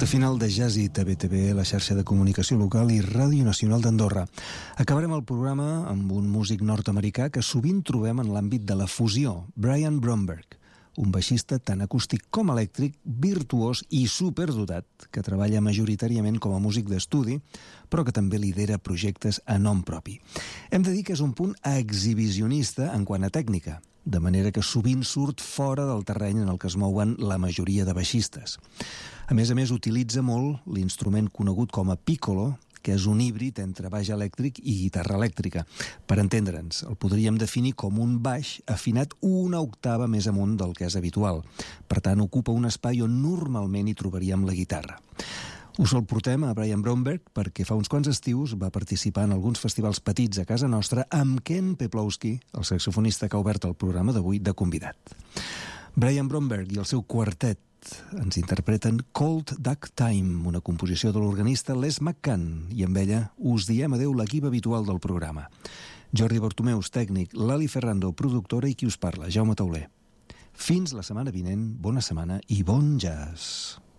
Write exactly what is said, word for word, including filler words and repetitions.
Recte final de Jazzy a B T V, la xarxa de comunicació local i Ràdio Nacional d'Andorra. Acabarem el programa amb un músic nord-americà que sovint trobem en l'àmbit de la fusió, Brian Bromberg, un baixista tant acústic com elèctric, virtuós i superdotat, que treballa majoritàriament com a músic d'estudi, però que també lidera projectes a nom propi. Hem de dir que és un punt exhibicionista en quant a tècnica, de manera que sovint surt fora del terreny en el que es mouen la majoria de baixistes. A més a més, utilitza molt l'instrument conegut com a piccolo, que és un híbrid entre baix elèctric i guitarra elèctrica. Per entendre'ns, el podríem definir com un baix afinat una octava més amunt del que és habitual. Per tant, ocupa un espai on normalment hi trobaríem la guitarra. Us el portem a Brian Bromberg perquè fa uns quants estius va participar en alguns festivals petits a casa nostra amb Ken Peplowski, el saxofonista que ha obert el programa d'avui de convidat. Brian Bromberg i el seu quartet ens interpreten Cold Duck Time, una composició de l'organista Les McCann, i amb ella us diem adeu l'equip habitual del programa. Jordi Bartomeus, tècnic, Lali Ferrando, productora, i qui us parla, Jaume Tauler. Fins la setmana vinent, bona setmana i bon jazz.